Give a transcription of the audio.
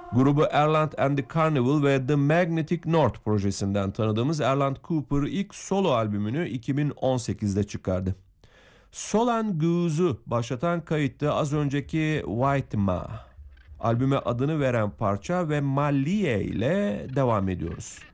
Grubu Erland and the Carnival ve The Magnetic North projesinden tanıdığımız Erland Cooper ilk solo albümünü 2018'de çıkardı. Solan Goose'u başlatan kayıttı az önceki White Ma. Albüme adını veren parça ve Mallie ile devam ediyoruz.